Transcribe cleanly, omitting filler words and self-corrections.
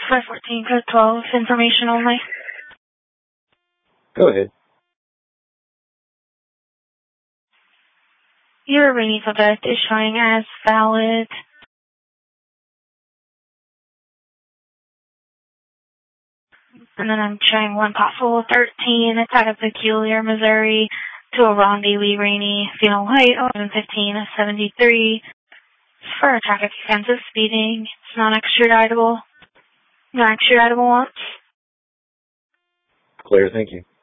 514, code 12, information only. Go ahead. Your rainy subject is showing as valid. And then I'm showing one possible 13. It's out of Peculiar, Missouri, to a rendezvous rainy, female height, 1115, 73. It's for a traffic offensive speeding. It's non-extraditable. Non-extraditable wants. Clear, thank you.